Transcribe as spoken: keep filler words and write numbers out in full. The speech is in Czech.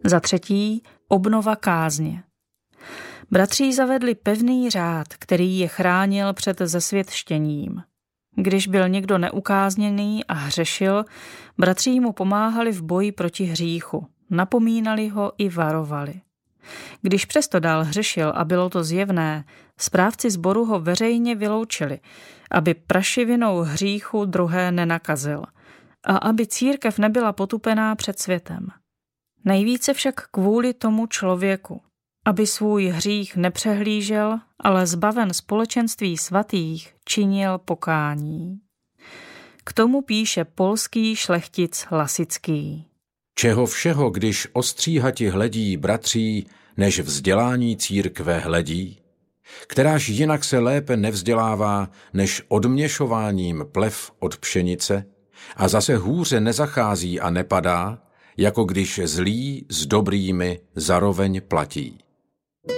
Za třetí, obnova kázně. Bratří zavedli pevný řád, který je chránil před zesvětštěním. Když byl někdo neukázněný a hřešil, bratří mu pomáhali v boji proti hříchu, napomínali ho i varovali. Když přesto dál hřešil a bylo to zjevné, správci sboru ho veřejně vyloučili, aby prašivinou hříchu druhé nenakazil a aby církev nebyla potupená před světem. Nejvíce však kvůli tomu člověku, aby svůj hřích nepřehlížel, ale zbaven společenství svatých činil pokání. K tomu píše polský šlechtic Lasický. Čeho všeho, když ostříhati hledí bratří, než vzdělání církve hledí, kteráž jinak se lépe nevzdělává, než odměšováním plev od pšenice, a zase hůře nezachází a nepadá, jako když zlí s dobrými zaroveň platí.